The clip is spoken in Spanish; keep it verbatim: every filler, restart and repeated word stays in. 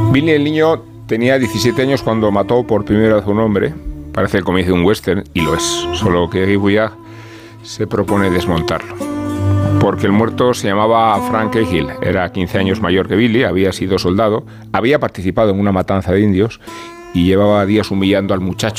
Billy el niño tenía diecisiete años cuando mató por primera vez a un hombre. Parece el comienzo de un western, y lo es. Solo que Guy Buillac se propone desmontarlo. Porque el muerto se llamaba Frank Cahill, era quince años mayor que Billy, había sido soldado, había participado en una matanza de indios y llevaba días humillando al muchacho.